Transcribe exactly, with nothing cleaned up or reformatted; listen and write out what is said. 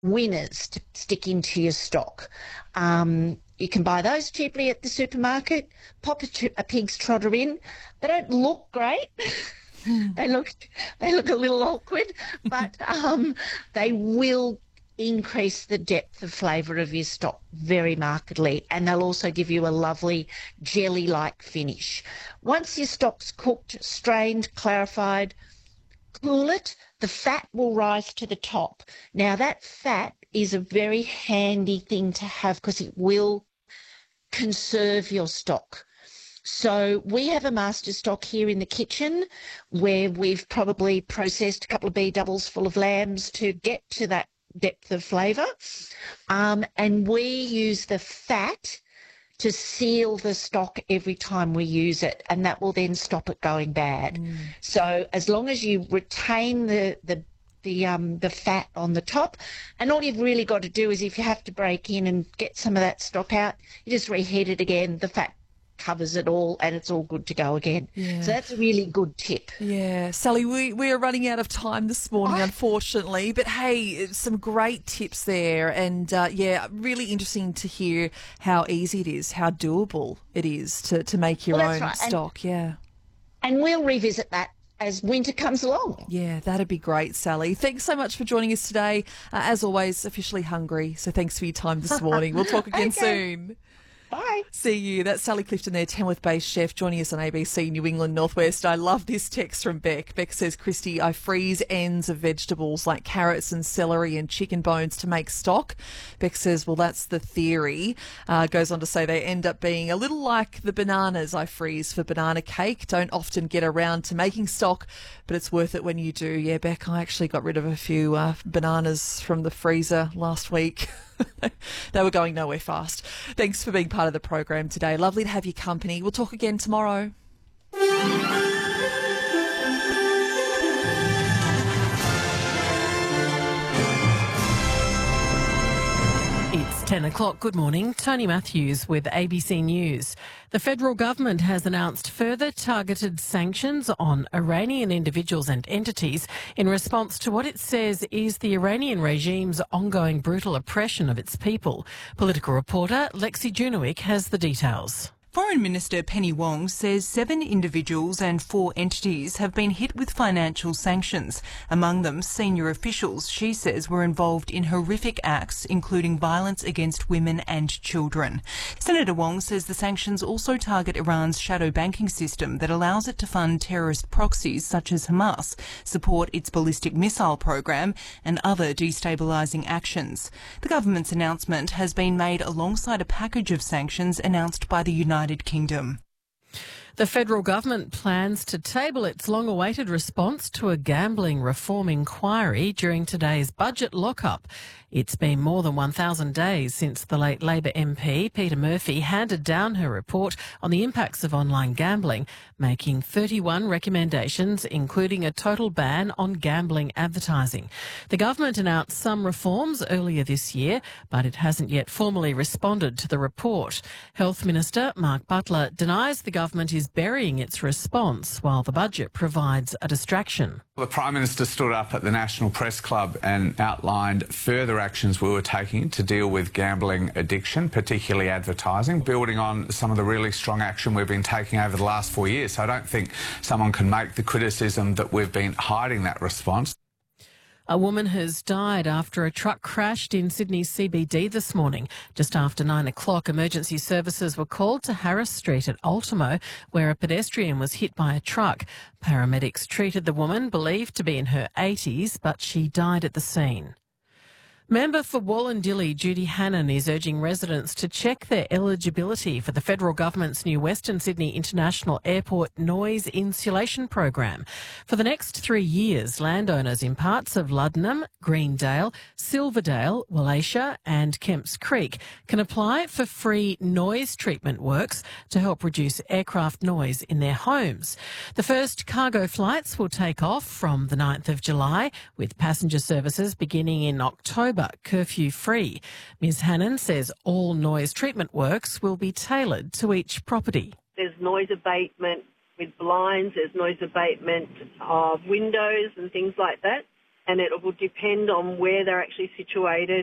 winners to stick into your stock. Um, you can buy those cheaply at the supermarket, pop a, tr- a pig's trotter in. They don't look great. they look they look a little awkward, but um, they will increase the depth of flavour of your stock very markedly, and they'll also give you a lovely jelly-like finish. Once your stock's cooked, strained, clarified, cool it, the fat will rise to the top. Now, that fat is a very handy thing to have because it will conserve your stock. So we have a master stock here in the kitchen where we've probably processed a couple of B doubles full of lambs to get to that depth of flavour. Um, and we use the fat to seal the stock every time we use it, and that will then stop it going bad. Mm. So as long as you retain the the the um the fat on the top, and all you've really got to do is, if you have to break in and get some of that stock out, you just reheat it again. The fat covers it all and it's all good to go again. Yeah. So that's a really good tip. Yeah. Sally, we, we are running out of time this morning, oh. unfortunately, but hey, some great tips there, and uh, yeah, really interesting to hear how easy it is, how doable it is to, to make your well, own right. stock. And, yeah. And we'll revisit that as winter comes along. Yeah, that'd be great, Sally. Thanks so much for joining us today. Uh, as always, officially hungry, so thanks for your time this morning. We'll talk again okay. soon. Bye. See you. That's Sally Clifton there, Tamworth-based chef, joining us on A B C New England Northwest. I love this text from Beck. Beck says, Christy, I freeze ends of vegetables like carrots and celery and chicken bones to make stock. Beck says, well, that's the theory. Uh, goes on to say they end up being a little like the bananas I freeze for banana cake. Don't often get around to making stock, but it's worth it when you do. Yeah, Beck, I actually got rid of a few uh, bananas from the freezer last week. They were going nowhere fast. Thanks for being part of the program today. Lovely to have your company. We'll talk again tomorrow. It's ten o'clock. Good morning. Tony Matthews with A B C News. The federal government has announced further targeted sanctions on Iranian individuals and entities in response to what it says is the Iranian regime's ongoing brutal oppression of its people. Political reporter Lexi Junowick has the details. Foreign Minister Penny Wong says seven individuals and four entities have been hit with financial sanctions. Among them, senior officials she says were involved in horrific acts, including violence against women and children. Senator Wong says the sanctions also target Iran's shadow banking system that allows it to fund terrorist proxies such as Hamas, support its ballistic missile program and other destabilising actions. The government's announcement has been made alongside a package of sanctions announced by the United United Kingdom. The federal government plans to table its long-awaited response to a gambling reform inquiry during today's budget lock-up. It's been more than one thousand days since the late Labor M P, Peter Murphy, handed down her report on the impacts of online gambling, making thirty-one recommendations, including a total ban on gambling advertising. The government announced some reforms earlier this year, but it hasn't yet formally responded to the report. Health Minister Mark Butler denies the government is burying its response while the budget provides a distraction. The Prime Minister stood up at the National Press Club and outlined further actions we were taking to deal with gambling addiction, particularly advertising, building on some of the really strong action we've been taking over the last four years. So I don't think someone can make the criticism that we've been hiding that response. A woman has died after a truck crashed in Sydney's C B D this morning. Just after nine o'clock, emergency services were called to Harris Street at Ultimo, where a pedestrian was hit by a truck. Paramedics treated the woman, believed to be in her eighties, but she died at the scene. Member for Wallandilly, Judy Hannan, is urging residents to check their eligibility for the federal government's new Western Sydney International Airport noise insulation program. For the next three years, landowners in parts of Luddenham, Greendale, Silverdale, Wallacia and Kemps Creek can apply for free noise treatment works to help reduce aircraft noise in their homes. The first cargo flights will take off from the ninth of July, with passenger services beginning in October, curfew-free. Ms Hannan says all noise treatment works will be tailored to each property. There's noise abatement with blinds, there's noise abatement of windows and things like that. and it will depend on where they're actually situated